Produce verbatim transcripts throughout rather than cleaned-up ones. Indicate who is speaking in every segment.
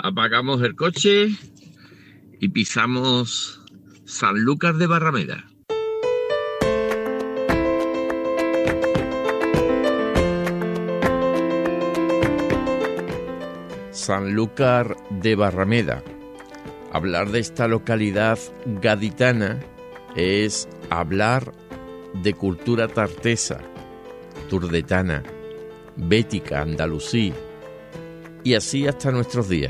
Speaker 1: Apagamos el coche y pisamos Sanlúcar de Barrameda. Sanlúcar de Barrameda. Hablar de esta localidad gaditana es hablar de cultura tartesa, turdetana, bética, andalusí, y así hasta nuestros días.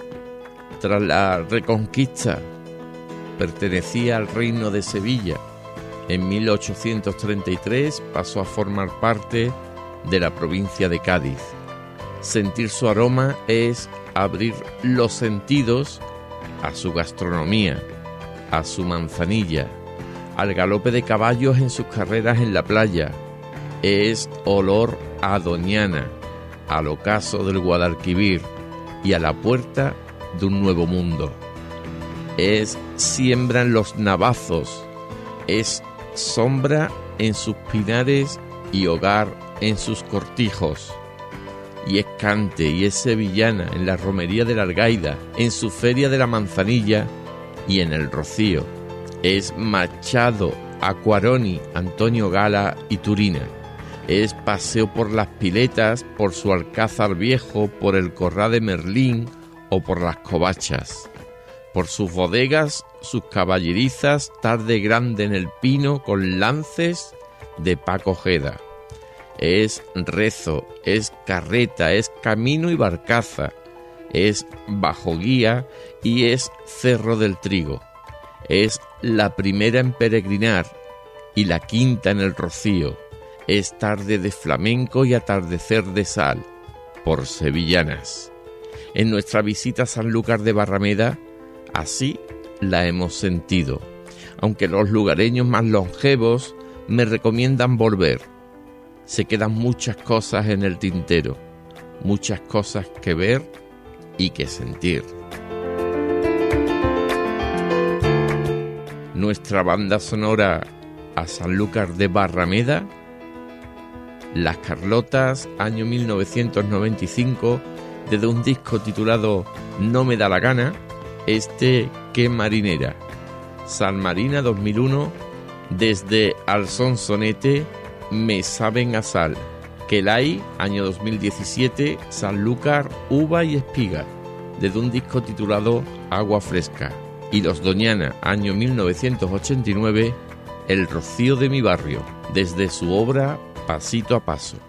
Speaker 1: Tras la Reconquista, pertenecía al Reino de Sevilla. En mil ochocientos treinta y tres pasó a formar parte de la provincia de Cádiz. Sentir su aroma es abrir los sentidos a su gastronomía, a su manzanilla, al galope de caballos en sus carreras en la playa. Es olor a Doñana, al ocaso del Guadalquivir y a la puerta de un nuevo mundo. Es siembra en los navazos, es sombra en sus pinares y hogar en sus cortijos. Y es cante y es sevillana en la romería de la Algaida, en su feria de la manzanilla y en el Rocío. Es Machado, Acquaroni, Antonio Gala y Turina. Es paseo por las piletas, por su Alcázar Viejo, por el Corrá de Merlín o por las covachas. Por sus bodegas, sus caballerizas, tarde grande en el pino con lances de Paco Ojeda. Es rezo, es carreta, es camino y barcaza, es bajo guía y es cerro del trigo. Es la primera en peregrinar y la quinta en el Rocío. Es tarde de flamenco y atardecer de sal, por sevillanas. En nuestra visita a Sanlúcar de Barrameda, así la hemos sentido, aunque los lugareños más longevos me recomiendan volver. Se quedan muchas cosas en el tintero, muchas cosas que ver y que sentir. Nuestra banda sonora a Sanlúcar de Barrameda, Las Carlotas, año mil novecientos noventa y cinco, desde un disco titulado No me da la gana, este Qué marinera. San Marina dos mil uno, desde Al son sonete, Me saben a sal. Quelay, año dos mil diecisiete, Sanlúcar, uva y espiga, desde un disco titulado Agua fresca. Y Los Doñana, año mil novecientos ochenta y nueve, El rocío de mi barrio, desde su obra Pasito a paso.